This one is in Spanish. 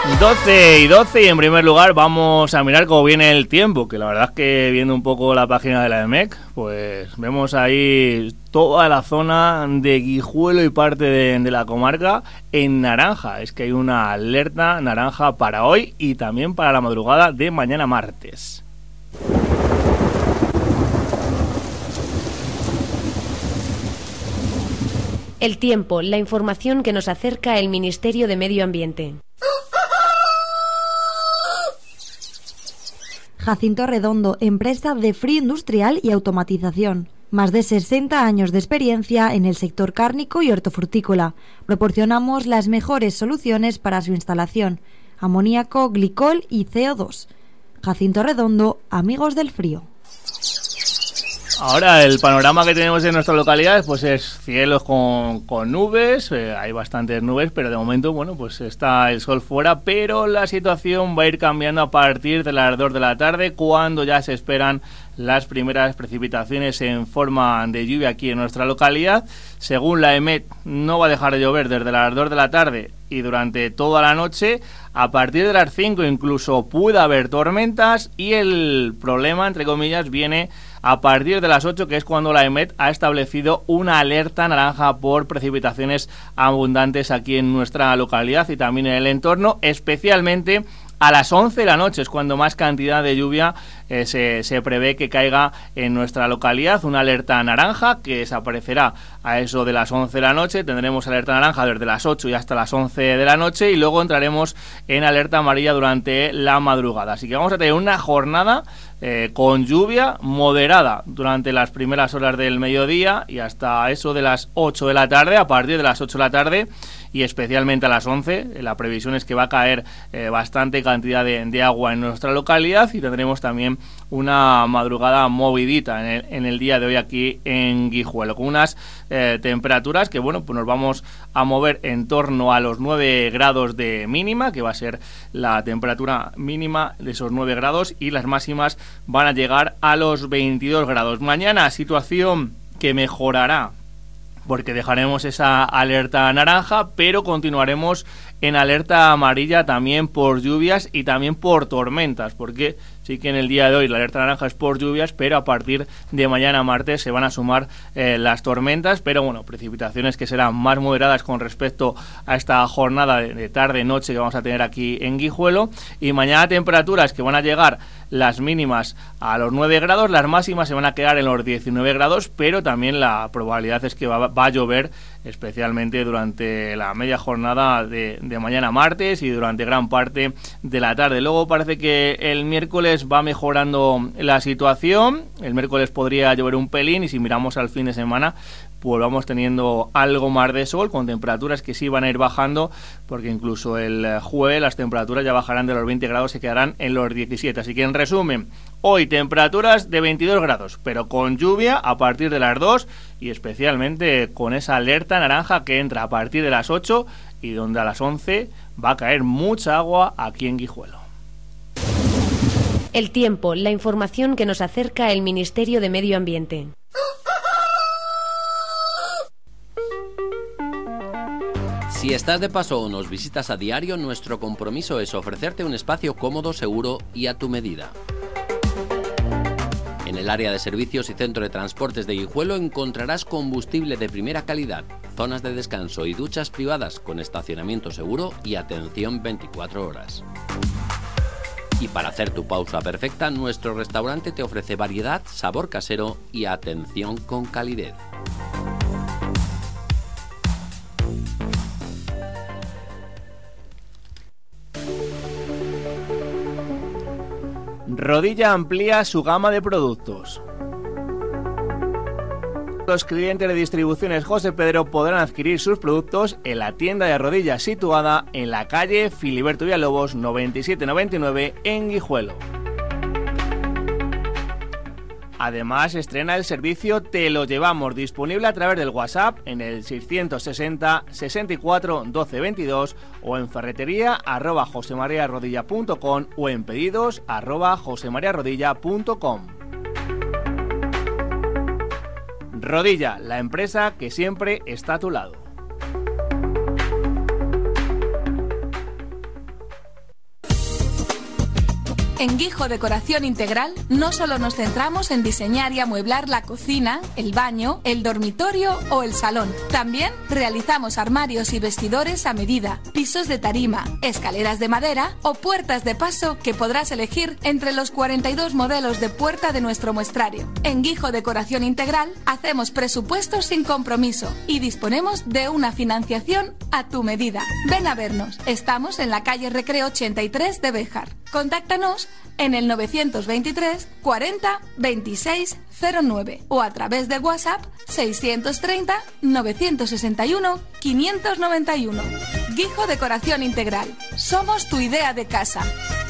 12:12 y en primer lugar vamos a mirar cómo viene el tiempo, que la verdad es que viendo un poco la página de la EMET, pues vemos ahí toda la zona de Guijuelo y parte de la comarca en naranja. Es que hay una alerta naranja para hoy y también para la madrugada de mañana martes. El tiempo, la información que nos acerca el Ministerio de Medio Ambiente. Jacinto Redondo, empresa de frío industrial y automatización. Más de 60 años de experiencia en el sector cárnico y hortofrutícola. Proporcionamos las mejores soluciones para su instalación: amoníaco, glicol y CO2. Jacinto Redondo, amigos del frío. Ahora el panorama que tenemos en nuestra localidad pues es cielos con nubes, hay bastantes nubes, pero de momento bueno pues está el sol fuera, pero la situación va a ir cambiando a partir de las 2 de la tarde, cuando ya se esperan las primeras precipitaciones en forma de lluvia aquí en nuestra localidad. Según la EMET, no va a dejar de llover desde las 2 de la tarde y durante toda la noche. A partir de las 5 incluso puede haber tormentas, y el problema, entre comillas, viene a partir de las 8, que es cuando la EMET ha establecido una alerta naranja por precipitaciones abundantes aquí en nuestra localidad y también en el entorno, especialmente a las 11 de la noche es cuando más cantidad de lluvia se prevé que caiga en nuestra localidad. Una alerta naranja que desaparecerá a eso de las 11 de la noche. Tendremos alerta naranja desde las 8 y hasta las 11 de la noche, y luego entraremos en alerta amarilla durante la madrugada. Así que vamos a tener una jornada con lluvia moderada durante las primeras horas del mediodía y hasta eso de las 8 de la tarde. A partir de las 8 de la tarde y especialmente a las 11, la previsión es que va a caer bastante cantidad de agua en nuestra localidad, y tendremos también una madrugada movidita en el día de hoy aquí en Guijuelo, con unas temperaturas que bueno, pues nos vamos a mover en torno a los 9 grados de mínima, que va a ser la temperatura mínima de esos 9 grados, y las máximas van a llegar a los 22 grados. Mañana situación que mejorará, porque dejaremos esa alerta naranja, pero continuaremos en alerta amarilla también por lluvias y también por tormentas, porque sí que en el día de hoy la alerta naranja es por lluvias, pero a partir de mañana martes se van a sumar las tormentas, pero bueno, precipitaciones que serán más moderadas con respecto a esta jornada de tarde-noche que vamos a tener aquí en Guijuelo. Y mañana temperaturas que van a llegar las mínimas a los 9 grados, las máximas se van a quedar en los 19 grados, pero también la probabilidad es que va a llover, especialmente durante la media jornada de mañana martes y durante gran parte de la tarde. Luego parece que el miércoles va mejorando la situación. El miércoles podría llover un pelín, y si miramos al fin de semana pues vamos teniendo algo más de sol, con temperaturas que sí van a ir bajando, porque incluso el jueves las temperaturas ya bajarán de los 20 grados, se quedarán en los 17. Así que en resumen, hoy temperaturas de 22 grados, pero con lluvia a partir de las 2, y especialmente con esa alerta naranja que entra a partir de las 8 y donde a las 11 va a caer mucha agua aquí en Guijuelo. El tiempo, la información que nos acerca el Ministerio de Medio Ambiente. Si estás de paso o nos visitas a diario, nuestro compromiso es ofrecerte un espacio cómodo, seguro y a tu medida. En el área de servicios y centro de transportes de Guijuelo encontrarás combustible de primera calidad, zonas de descanso y duchas privadas con estacionamiento seguro y atención 24 horas. Y para hacer tu pausa perfecta, nuestro restaurante te ofrece variedad, sabor casero y atención con calidez. Rodilla amplía su gama de productos. Los clientes de Distribuciones José Pedro podrán adquirir sus productos en la tienda de Rodilla, situada en la calle Filiberto Villalobos 9799 en Guijuelo. Además, estrena el servicio Te lo llevamos, disponible a través del WhatsApp en el 660 64 12 22 o en ferretería@josemariarodilla.com o en pedidos@josemariarodilla.com. Rodilla, la empresa que siempre está a tu lado. En Guijo Decoración Integral no solo nos centramos en diseñar y amueblar la cocina, el baño, el dormitorio o el salón. También realizamos armarios y vestidores a medida, pisos de tarima, escaleras de madera o puertas de paso que podrás elegir entre los 42 modelos de puerta de nuestro muestrario. En Guijo Decoración Integral hacemos presupuestos sin compromiso y disponemos de una financiación a tu medida. Ven a vernos. Estamos en la calle Recreo 83 de Béjar. Contáctanos en el 923 40 26 09 o a través de WhatsApp 630 961 591. Guijo Decoración Integral. Somos tu idea de casa.